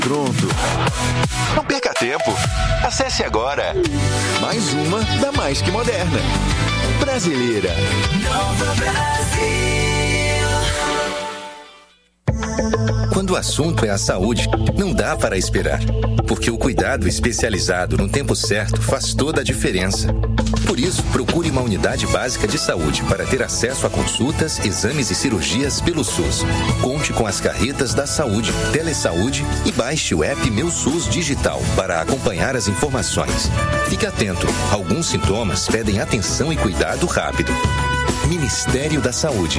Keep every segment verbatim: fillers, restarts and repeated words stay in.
Pronto. Não perca tempo. Acesse agora. Mais uma da Mais Que Moderna. Brasileira. Nova Brasil. Quando o assunto é a saúde, não dá para esperar. Porque o cuidado especializado no tempo certo faz toda a diferença. Por isso, procure uma unidade básica de saúde para ter acesso a consultas, exames e cirurgias pelo SUS. Conte com as carretas da saúde, Telesaúde e baixe o app Meu SUS Digital para acompanhar as informações. Fique atento, alguns sintomas pedem atenção e cuidado rápido. Ministério da Saúde.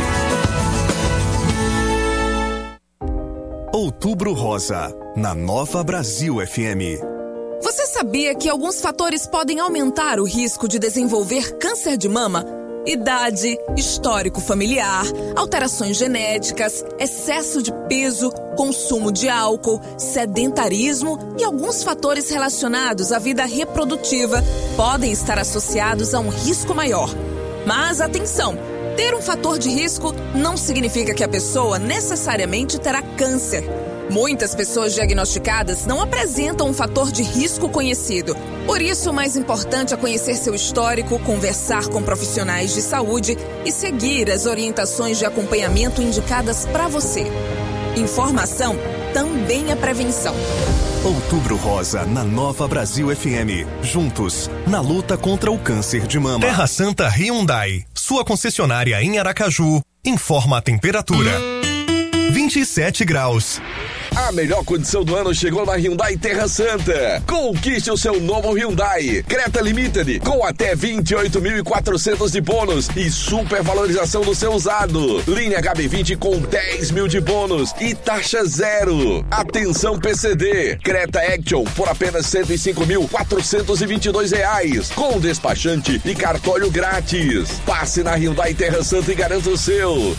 Outubro Rosa, na Nova Brasil F M. Você sabia que alguns fatores podem aumentar o risco de desenvolver câncer de mama? Idade, histórico familiar, alterações genéticas, excesso de peso, consumo de álcool, sedentarismo e alguns fatores relacionados à vida reprodutiva podem estar associados a um risco maior. Mas atenção! Ter um fator de risco não significa que a pessoa necessariamente terá câncer. Muitas pessoas diagnosticadas não apresentam um fator de risco conhecido. Por isso, o mais importante é conhecer seu histórico, conversar com profissionais de saúde e seguir as orientações de acompanhamento indicadas para você. Informação também é prevenção. Outubro Rosa, na Nova Brasil F M. Juntos, na luta contra o câncer de mama. Terra Santa Hyundai, sua concessionária em Aracaju, informa a temperatura. vinte e sete graus. A melhor condição do ano chegou na Hyundai Terra Santa. Conquiste o seu novo Hyundai Creta Limited com até vinte e oito mil e quatrocentos de bônus e super valorização do seu usado. Linha H B vinte com dez mil de bônus e taxa zero. Atenção P C D. Creta Action por apenas cento e cinco mil quatrocentos e vinte e dois reais com despachante e cartório grátis. Passe na Hyundai Terra Santa e garanta o seu.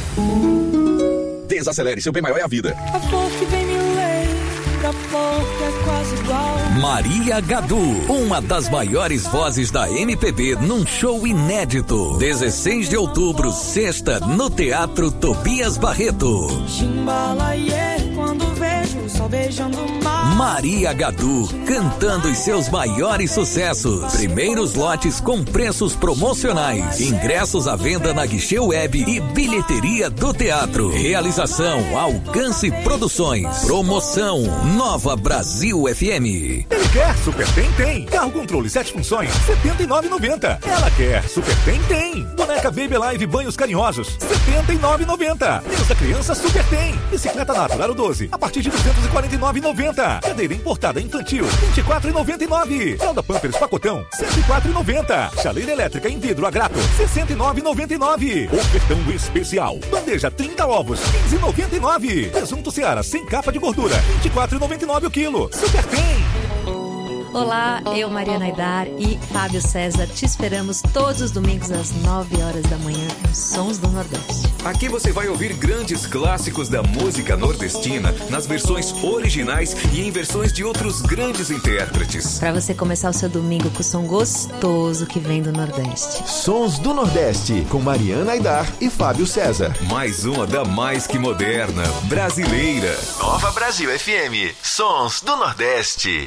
Desacelere, seu bem maior é a vida. A flor que vem me lembra, a flor que é quase igual. Maria Gadu, uma das maiores vozes da M P B num show inédito. dezesseis de outubro, sexta, no Teatro Tobias Barreto. Chimbalaie, quando vejo o sol beijando o mar. Maria Gadu, cantando os seus maiores sucessos. Primeiros lotes com preços promocionais. Ingressos à venda na guichê web e bilheteria do teatro. Realização Alcance Produções. Promoção Nova Brasil F M. Ele quer, Super Tem, tem. Carro controle sete funções, setenta e nove reais e noventa centavos. Ela quer, Super Tem, tem. Boneca Baby Live Banhos Carinhosos, setenta e nove reais e noventa centavos. Menos da criança, Super Tem. Bicicleta Natura Aro doze, a partir de duzentos e quarenta e nove reais e noventa centavos. Cadeira importada infantil, vinte e quatro reais e noventa e nove centavos. Fralda Pampers Pacotão, cento e quatro reais e noventa centavos. Chaleira elétrica em vidro a grato, sessenta e nove reais e noventa e nove centavos. Ofertão especial. Bandeja trinta ovos, quinze reais e noventa e nove centavos. Presunto Seara sem capa de gordura, vinte e quatro reais e noventa e nove centavos o quilo. Super Tem. Olá, eu, Mariana Aidar e Fábio César, te esperamos todos os domingos às nove horas da manhã com Sons do Nordeste. Aqui você vai ouvir grandes clássicos da música nordestina nas versões originais e em versões de outros grandes intérpretes. Para você começar o seu domingo com o som gostoso que vem do Nordeste. Sons do Nordeste, com Mariana Aidar e Fábio César. Mais uma da Mais Que Moderna, brasileira. Nova Brasil F M, Sons do Nordeste.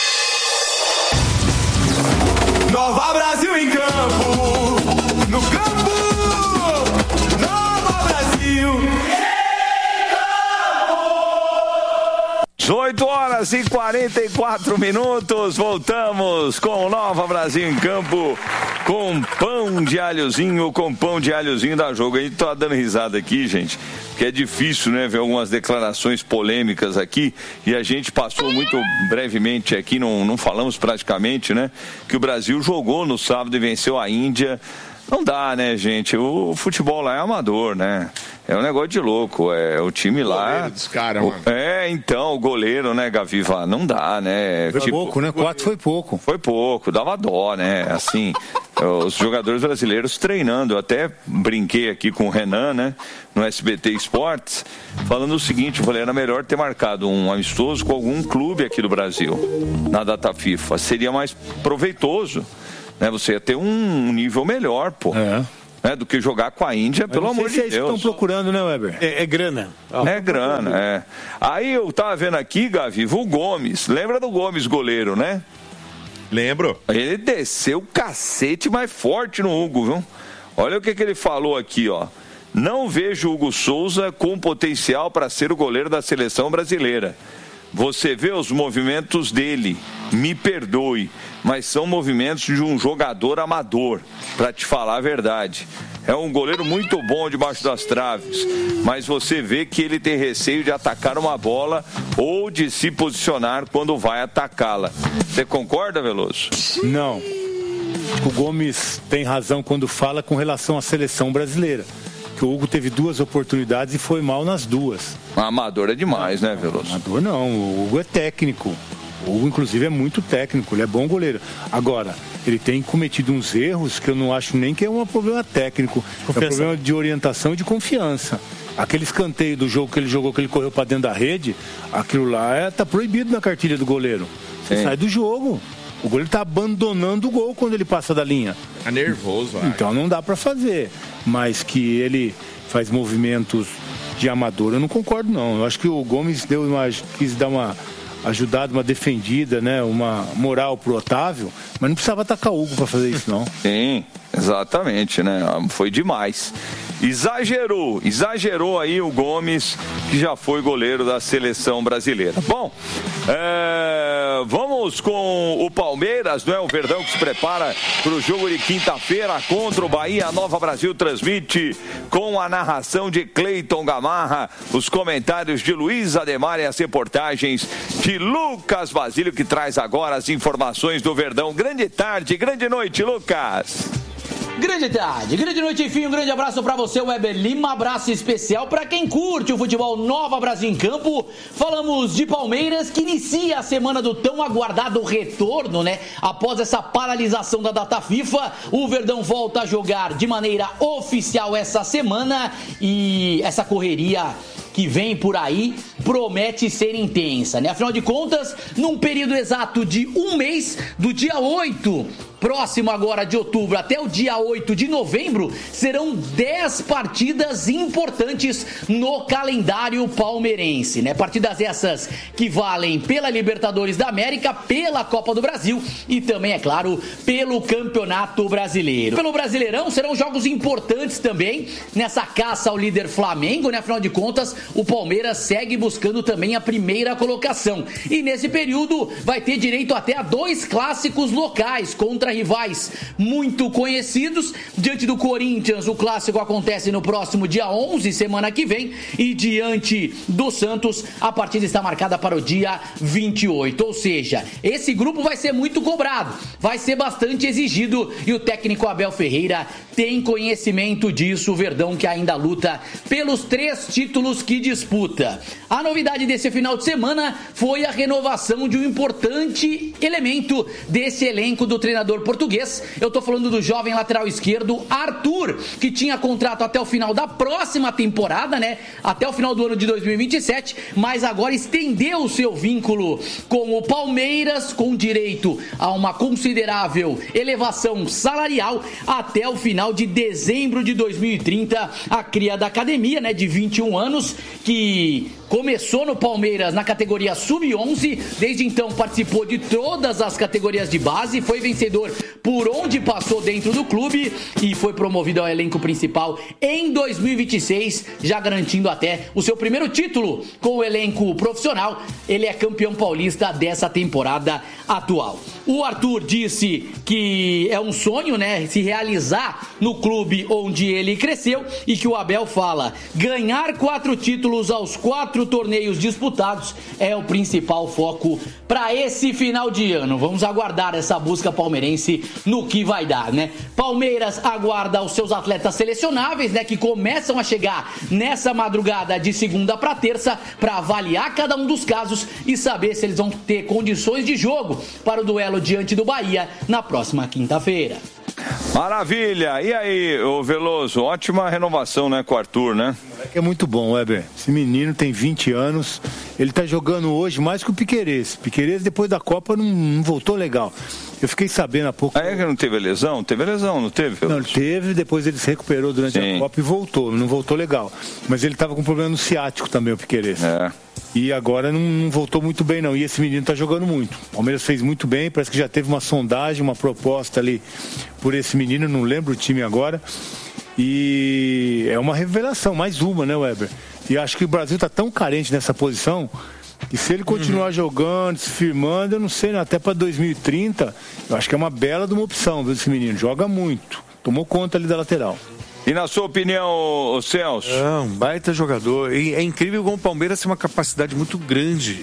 Nova Brasil em campo, no campo, Nova Brasil em campo. dezoito horas e quarenta e quatro minutos, voltamos com Nova Brasil em campo, com pão de alhozinho, com pão de alhozinho da Jogo. A gente tá dando risada aqui, gente, que é difícil, né, ver algumas declarações polêmicas aqui, e a gente passou muito brevemente aqui, não, não falamos praticamente, né, que o Brasil jogou no sábado e venceu a Índia. Não dá, né, gente? O futebol lá é amador, né? É um negócio de louco. É o time lá. O goleiro dos caras, mano. É, então, o goleiro, né, Gaviva? Não dá, né? Foi tipo, pouco, né? Quatro foi pouco. Foi pouco, dava dó, né? Assim, os jogadores brasileiros treinando. Eu até brinquei aqui com o Renan, né? No S B T Esportes, falando o seguinte: eu falei, era melhor ter marcado um amistoso com algum clube aqui do Brasil na data FIFA. Seria mais proveitoso, né? Você ia ter um nível melhor, pô. É. né, do que jogar com a Índia, Mas pelo não sei amor se de é isso que Deus. estão procurando, né, Weber? É, é grana. É grana, é. Aí eu tava vendo aqui, Gavivo, o Gomes. Lembra do Gomes, goleiro, né? Lembro. Ele desceu o cacete mais forte no Hugo, viu? Olha o que, que ele falou aqui, ó. Não vejo o Hugo Souza com potencial para ser o goleiro da seleção brasileira. Você vê os movimentos dele, me perdoe, mas são movimentos de um jogador amador, para te falar a verdade. É um goleiro muito bom debaixo das traves, mas você vê que ele tem receio de atacar uma bola ou de se posicionar quando vai atacá-la. Você concorda, Veloso? Não. O Gomes tem razão quando fala com relação à seleção brasileira. Que o Hugo teve duas oportunidades e foi mal nas duas. Amador é demais, né, Veloso? Amador não, o Hugo é técnico. O Hugo, inclusive, é muito técnico, ele é bom goleiro. Agora, ele tem cometido uns erros que eu não acho nem que é um problema técnico. Confiança. É um problema de orientação e de confiança. Aquele escanteio do jogo que ele jogou, que ele correu para dentro da rede, aquilo lá é, tá proibido na cartilha do goleiro. Você Sim. sai do jogo. O goleiro está abandonando o gol quando ele passa da linha. Tá nervoso, vai. Então não dá para fazer. Mas que ele faz movimentos de amador, eu não concordo, não. Eu acho que o Gomes deu uma, quis dar uma ajudada, uma defendida, né? Uma moral pro Otávio, mas não precisava atacar o Hugo para fazer isso, não. Sim, exatamente, né? Foi demais. Exagerou, exagerou aí o Gomes, que já foi goleiro da seleção brasileira. Bom, é, vamos com o Palmeiras, não é? O Verdão que se prepara para o jogo de quinta-feira contra o Bahia. A Nova Brasil transmite com a narração de Cleiton Gamarra, os comentários de Luiz Ademar e as reportagens de Lucas Basílio, que traz agora as informações do Verdão. Grande tarde, grande noite, Lucas. Grande tarde, grande noite, enfim, um grande abraço pra você, Weber Lima, abraço especial pra quem curte o futebol Nova Brasil em Campo. Falamos de Palmeiras, que inicia a semana do tão aguardado retorno, né? Após essa paralisação da data FIFA, o Verdão volta a jogar de maneira oficial essa semana e essa correria que vem por aí promete ser intensa, né? Afinal de contas, num período exato de um mês, do dia oito, próximo agora de outubro, até o dia oito de novembro, serão dez partidas importantes no calendário palmeirense, né? Partidas essas que valem pela Libertadores da América, pela Copa do Brasil e também, é claro, pelo Campeonato Brasileiro. Pelo Brasileirão serão jogos importantes também nessa caça ao líder Flamengo, né? Afinal de contas, o Palmeiras segue buscando também a primeira colocação. E nesse período vai ter direito até a dois clássicos locais contra rivais muito conhecidos. Diante do Corinthians, o clássico acontece no próximo dia onze, semana que vem, e diante do Santos, a partida está marcada para o dia vinte e oito. Ou seja, esse grupo vai ser muito cobrado, vai ser bastante exigido e o técnico Abel Ferreira tem conhecimento disso. O Verdão que ainda luta pelos três títulos que disputa. A novidade desse final de semana foi a renovação de um importante elemento desse elenco do treinador português. Eu tô falando do jovem lateral esquerdo Arthur, que tinha contrato até o final da próxima temporada, né? Até o final do ano de dois mil e vinte e sete, mas agora estendeu o seu vínculo com o Palmeiras, com direito a uma considerável elevação salarial até o final de dezembro de dois mil e trinta. A cria da academia, né, de vinte e um anos, que começou no Palmeiras na categoria sub onze, desde então participou de todas as categorias de base, foi vencedor por onde passou dentro do clube e foi promovido ao elenco principal em dois mil e vinte e seis, já garantindo até o seu primeiro título com o elenco profissional. Ele é campeão paulista dessa temporada atual. O Arthur disse que é um sonho, né, se realizar no clube onde ele cresceu e que o Abel fala: ganhar quatro títulos aos quatro torneios disputados é o principal foco para esse final de ano. Vamos aguardar essa busca palmeirense no que vai dar, né? Palmeiras aguarda os seus atletas selecionáveis, né, que começam a chegar nessa madrugada de segunda para terça para avaliar cada um dos casos e saber se eles vão ter condições de jogo para o duelo diante do Bahia na próxima quinta-feira. Maravilha! E aí, ô Veloso, ótima renovação, né, com o Arthur, né? É muito bom, Weber. Esse menino tem vinte anos, ele tá jogando hoje mais que o Piquerez. Piquerez, depois da Copa, não, não voltou legal. Eu fiquei sabendo há pouco... Ah, é que não teve lesão? Teve lesão, não teve? Não, ele teve, depois ele se recuperou durante Sim. a Copa e voltou. Não voltou legal. Mas ele tava com problema no ciático também, o Piquerez. É. E agora não, não voltou muito bem, não. E esse menino tá jogando muito. O Palmeiras fez muito bem, parece que já teve uma sondagem, uma proposta ali por esse menino, não lembro o time agora. E é uma revelação, mais uma, né, Weber? E acho que o Brasil tá tão carente nessa posição... E se ele continuar uhum. jogando, se firmando, eu não sei, até para dois mil e trinta, eu acho que é uma bela de uma opção, viu, esse menino. Joga muito. Tomou conta ali da lateral. E na sua opinião, Celso? É um baita jogador. E é incrível como o Palmeiras tem uma capacidade muito grande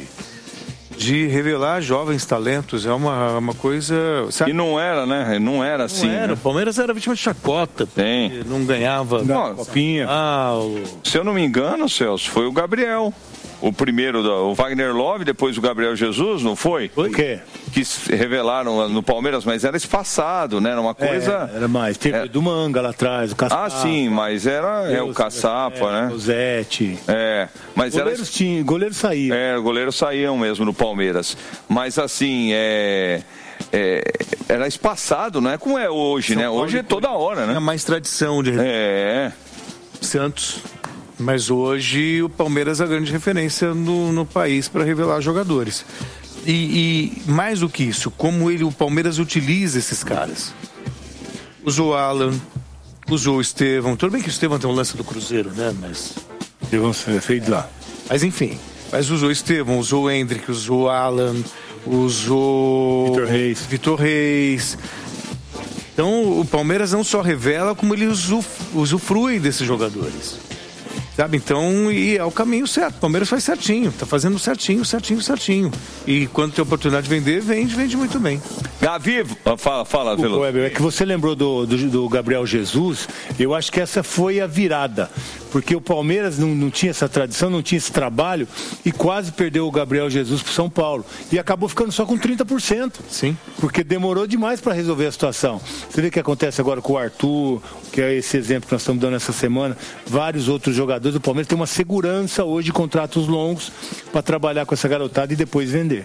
de revelar jovens talentos. É uma, uma coisa... Sabe? E não era, né? Não era não assim. Era. Né? O Palmeiras era vítima de chacota. Tem. Não ganhava. Não, copinha. Ah, o... Se eu não me engano, Celso, foi o Gabriel. O primeiro, o Wagner Love, depois o Gabriel Jesus, não foi? O quê? Que revelaram no Palmeiras, mas era espaçado, né? Era uma coisa... É, era mais. Teve é... do Manga lá atrás, o Caçapa. Ah, sim, mas era Deus, é, o Caçapa, é, né? O Zete. É, mas goleiros era... Tinha, goleiros saíam. É, goleiros saíam mesmo no Palmeiras. Mas assim, é... É, era espaçado, não é como é hoje, São né? Paulo hoje é toda hora, né? É mais tradição de... É. Santos... Mas hoje o Palmeiras é a grande referência no, no país para revelar jogadores. E, e mais do que isso, como ele, o Palmeiras utiliza esses caras. Usou o Alan, usou o Estevão. Tudo bem que o Estevão tem um lance do Cruzeiro, né? Mas... Estevão fez lá. Mas enfim, mas usou o Estevão, usou o Hendrick, usou o Alan, usou... Vitor Reis. Vitor Reis. Então o Palmeiras não só revela, como ele usufrui desses jogadores. Sabe, então, e é o caminho certo. O Palmeiras faz certinho, tá fazendo certinho, certinho, certinho. E quando tem oportunidade de vender, vende, vende muito bem. Gavi, fala, fala, Velo. É que você lembrou do, do, do Gabriel Jesus, eu acho que essa foi a virada. Porque o Palmeiras não, não tinha essa tradição, não tinha esse trabalho e quase perdeu o Gabriel Jesus pro São Paulo. E acabou ficando só com trinta por cento. Sim. Porque demorou demais para resolver a situação. Você vê o que acontece agora com o Arthur, que é esse exemplo que nós estamos dando essa semana, vários outros jogadores do Palmeiras têm uma segurança hoje de contratos longos para trabalhar com essa garotada e depois vender.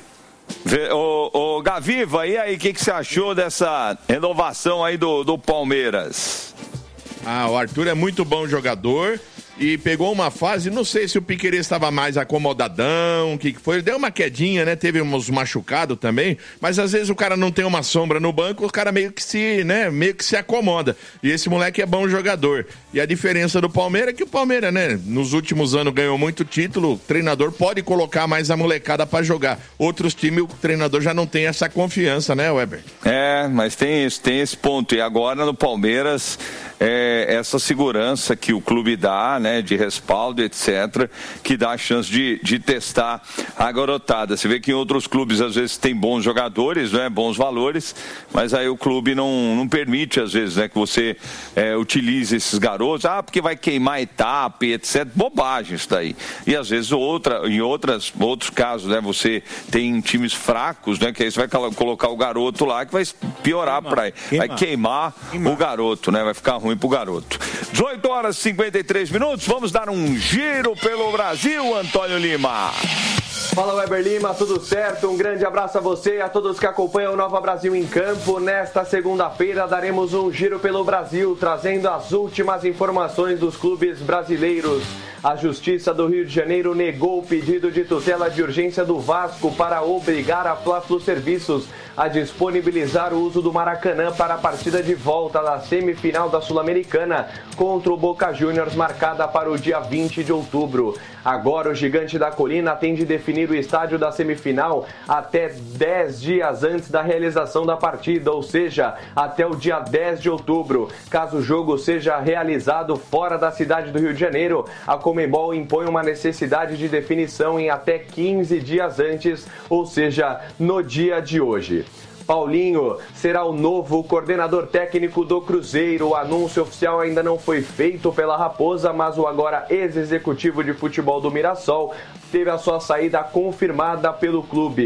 Ô, ô Gaviva, e aí, o que, que você achou dessa renovação aí do, do Palmeiras? Ah, o Arthur é muito bom jogador e pegou uma fase, não sei se o Piquerez estava mais acomodadão, o que, que foi, ele deu uma quedinha, né, teve uns machucados também, mas às vezes o cara não tem uma sombra no banco, o cara meio que se, né, meio que se acomoda, e esse moleque é bom jogador, e a diferença do Palmeiras é que o Palmeiras, né, nos últimos anos ganhou muito título, o treinador pode colocar mais a molecada para jogar, outros times o treinador já não tem essa confiança, né, Weber? É, mas tem isso, tem esse ponto, e agora no Palmeiras, é, essa segurança que o clube dá, né, de respaldo, etcétera, que dá a chance de, de testar a garotada. Você vê que em outros clubes, às vezes, tem bons jogadores, né, bons valores, mas aí o clube não, não permite, às vezes, né, que você é, utilize esses garotos, ah, porque vai queimar etapa, etcétera. Bobagem isso daí. E, às vezes, outra, em outras, outros casos, né, você tem times fracos, né, que aí você vai colocar o garoto lá, que vai piorar para aí. Vai queimar, queimar o garoto, né, vai ficar ruim pro garoto. dezoito horas e cinquenta e três minutos, vamos dar um giro pelo Brasil, Antônio Lima. Fala, Weber Lima, tudo certo? Um grande abraço a você e a todos que acompanham o Nova Brasil em Campo. Nesta segunda-feira daremos um giro pelo Brasil, trazendo as últimas informações dos clubes brasileiros. A Justiça do Rio de Janeiro negou o pedido de tutela de urgência do Vasco para obrigar a Fla-Flu Serviços a disponibilizar o uso do Maracanã para a partida de volta da semifinal da Sul-Americana contra o Boca Juniors, marcada para o dia vinte de outubro. Agora o Gigante da Colina tem de definir o estádio da semifinal até dez dias antes da realização da partida, ou seja, até o dia dez de outubro. Caso o jogo seja realizado fora da cidade do Rio de Janeiro, a Conmebol impõe uma necessidade de definição em até quinze dias antes, ou seja, no dia de hoje. Paulinho será o novo coordenador técnico do Cruzeiro. O anúncio oficial ainda não foi feito pela Raposa, mas o agora ex-executivo de futebol do Mirassol teve a sua saída confirmada pelo clube.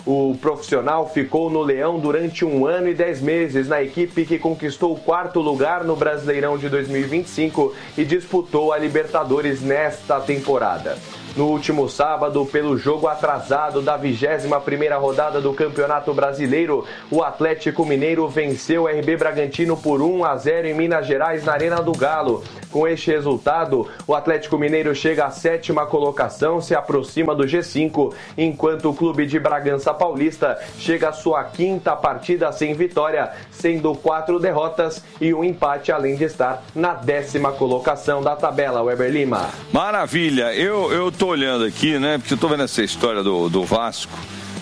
O profissional ficou no Leão durante um ano e dez meses na equipe que conquistou o quarto lugar no Brasileirão de dois mil e vinte e cinco e disputou a Libertadores nesta temporada. No último sábado, pelo jogo atrasado da vigésima primeira rodada do Campeonato Brasileiro, o Atlético Mineiro venceu o R B Bragantino por um a zero em Minas Gerais, na Arena do Galo. Com este resultado, o Atlético Mineiro chega à sétima colocação, se aproxima do G cinco, enquanto o clube de Bragança Paulista chega à sua quinta partida sem vitória, sendo quatro derrotas e um empate, além de estar na décima colocação da tabela. Weber Lima. Maravilha, eu, eu tô olhando aqui, né, porque eu tô vendo essa história do, do Vasco.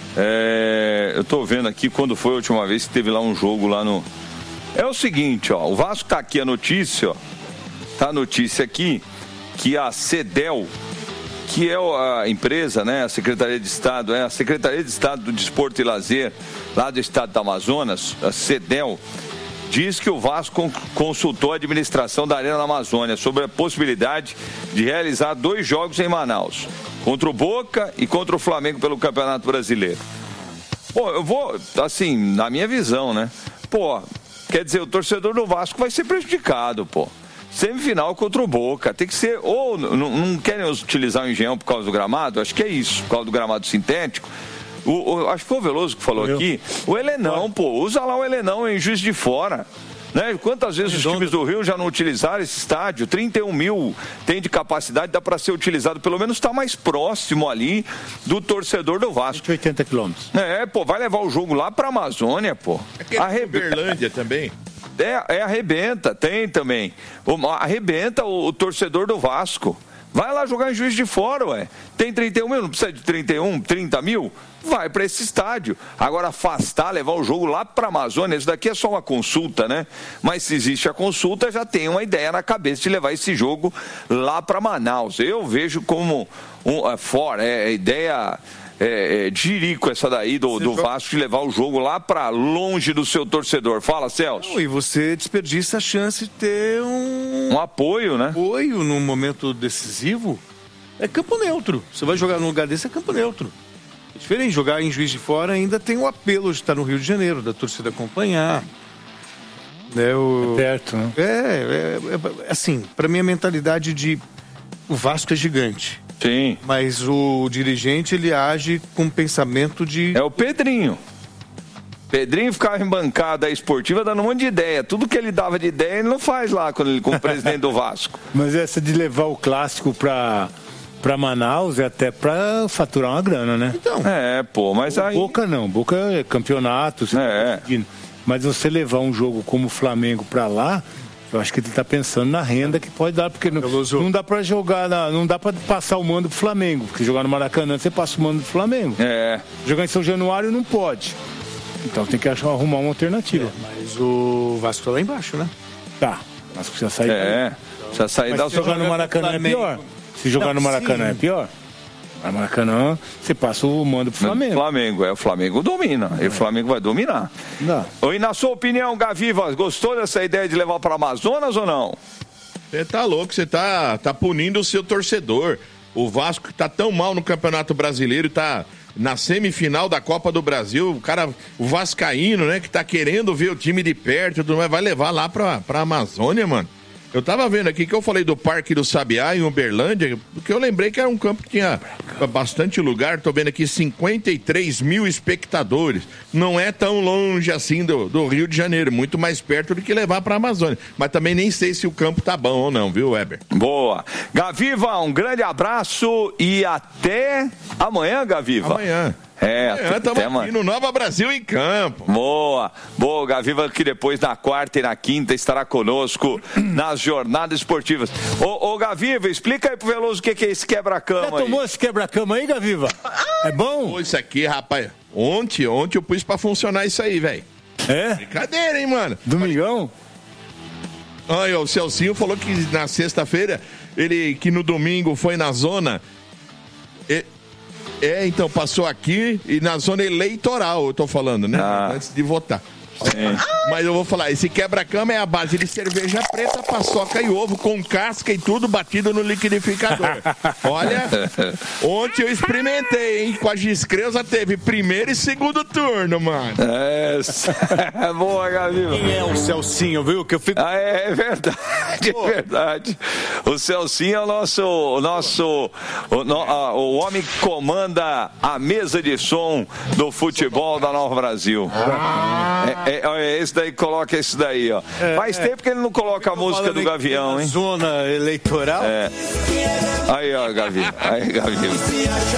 É, eu tô vendo aqui quando foi a última vez que teve lá um jogo lá no... É o seguinte, ó, o Vasco tá aqui a notícia, ó, tá a notícia aqui que a CEDEL, que é a empresa, né, a Secretaria de Estado, é a Secretaria de Estado do Desporto e Lazer, lá do Estado do Amazonas, a CEDEL, diz que o Vasco consultou a administração da Arena da Amazônia sobre a possibilidade de realizar dois jogos em Manaus, contra o Boca e contra o Flamengo pelo Campeonato Brasileiro. Pô, eu vou, assim, na minha visão, né? Pô, quer dizer, o torcedor do Vasco vai ser prejudicado, pô. Semifinal contra o Boca, tem que ser, ou não, não querem utilizar o Engenhão por causa do gramado, acho que é isso, por causa do gramado sintético. O, o, acho que foi o Veloso que falou eu. aqui. O Helenão, pô, usa lá o Helenão em Juiz de Fora. Né? Quantas vezes os times do Rio já não utilizaram esse estádio? trinta e um mil tem de capacidade, dá para ser utilizado, pelo menos está mais próximo ali do torcedor do Vasco. cento e oitenta quilômetros. É, pô, vai levar o jogo lá para a Amazônia, pô. Aquele Arrebe... Uberlândia também. É, é, arrebenta, tem também. Arrebenta o, o torcedor do Vasco. Vai lá jogar em Juiz de Fora, ué. Tem trinta e um mil, não precisa de trinta e um, trinta mil? Vai para esse estádio. Agora, afastar, levar o jogo lá para a Amazônia, isso daqui é só uma consulta, né? Mas se existe a consulta, já tem uma ideia na cabeça de levar esse jogo lá para Manaus. Eu vejo como um, é, fora, é ideia... É, é, de Jirico essa daí do, do Vasco de levar o jogo lá pra longe do seu torcedor. Fala, Celso. Não, e você desperdiça a chance de ter um... Um apoio, né? Apoio num momento decisivo. É campo neutro. Você vai jogar num lugar desse, é campo neutro. É diferente, jogar em Juiz de Fora ainda tem o apelo de estar no Rio de Janeiro, da torcida acompanhar. É, o... é perto, né? É, é, é assim, pra mim a mentalidade de o Vasco é gigante. Sim. Mas o dirigente, ele age com pensamento de... É o Pedrinho. Pedrinho ficava em bancada esportiva dando um monte de ideia. Tudo que ele dava de ideia, ele não faz lá quando ele como presidente do Vasco. Mas essa de levar o clássico pra, pra Manaus é até pra faturar uma grana, né? Então. É, pô, mas aí... Boca não. Boca é campeonato. Você é. Tá mas você levar um jogo como o Flamengo pra lá... Eu acho que ele está pensando na renda que pode dar, porque não, não dá para jogar, na, não dá para passar o mando pro Flamengo, porque jogar no Maracanã você passa o mando pro Flamengo. É. Jogar em São Januário não pode. Então tem que achar, arrumar uma alternativa. É, mas o Vasco tá lá embaixo, né? Tá. O Vasco precisa sair. É. Precisa sair mas da se jogar no Maracanã é pior. Se jogar não, no Maracanã sim. é pior. No Maracanã, você passa o mando pro Flamengo. Flamengo, é, o Flamengo domina. É. E o Flamengo vai dominar. Não. E na sua opinião, Gaviva, gostou dessa ideia de levar para Amazonas ou não? Você tá louco, você tá, tá punindo o seu torcedor. O Vasco tá tão mal no Campeonato Brasileiro, tá na semifinal da Copa do Brasil, o cara, o vascaíno, né, que tá querendo ver o time de perto, vai levar lá pra, pra Amazônia, mano. Eu tava vendo aqui que eu falei do Parque do Sabiá em Uberlândia, porque eu lembrei que era um campo que tinha bastante lugar. Tô vendo aqui cinquenta e três mil espectadores. Não é tão longe assim do, do Rio de Janeiro, muito mais perto do que levar pra Amazônia. Mas também nem sei se o campo tá bom ou não, viu, Weber? Boa. Gaviva, um grande abraço e até amanhã, Gaviva. Amanhã. É, é estamos aqui uma... no Nova Brasil em Campo. Boa, boa, Gaviva, que depois na quarta e na quinta estará conosco nas jornadas esportivas. Ô, ô Gaviva, explica aí pro Veloso o que, que é esse quebra-cama. Já tomou aí. esse quebra-cama aí, Gaviva? É bom? Pô, isso aqui, rapaz, ontem, ontem eu pus pra funcionar isso aí, velho. É? Brincadeira, hein, mano? Domingão? Olha, o Celcinho falou que na sexta-feira, ele que no domingo foi na zona... E... É, então, passou aqui e na zona eleitoral, eu tô falando, né? Ah. Antes de votar. Sim. Mas eu vou falar, esse quebra-cama é a base de cerveja preta, paçoca e ovo, com casca e tudo batido no liquidificador. Olha, ontem eu experimentei, hein? Com a Giscreusa teve primeiro e segundo turno, mano. É, boa, Gabi. Quem é o Celcinho, viu? Que eu fico... Ah, é, é verdade, é verdade. O Celcinho é o nosso, o nosso, o, no, a, o homem que comanda a mesa de som do futebol da Nova Brasil. Ah. É, é, é, esse daí, coloca esse daí, ó. É, Faz é. tempo que ele não coloca a música do Gavião, hein? Zona eleitoral. É. Aí, ó, Gavi. Aí, Gavi.